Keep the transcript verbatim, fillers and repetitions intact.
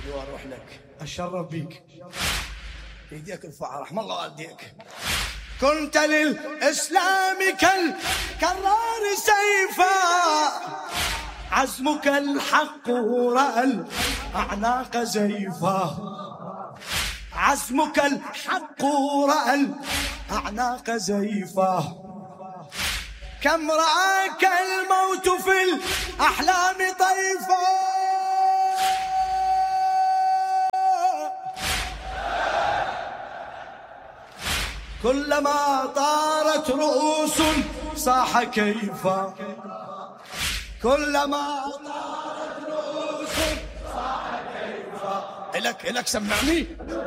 واروح لك اتشرف بيك. ايديك ارفعها رحم الله والديك. كنت للاسلام كالكرار سيفا، عزمك الحق ورأى الاعناق زيفا، عزمك الحق ورأى الاعناق زيفا. كم رآك الموت في الأحلام طيفا، كلما طارت رؤوس صاح كيفا، كلما طارت رؤوس صاح كيفا. إلك إلك سمعني.